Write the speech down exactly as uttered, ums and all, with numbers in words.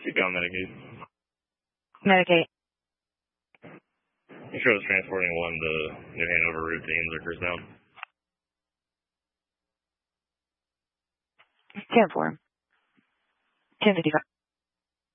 Keep going, Medicaid. Medicaid. You sure it's transporting one to New Hanover routines or Christown? ten four. ten fifty-five.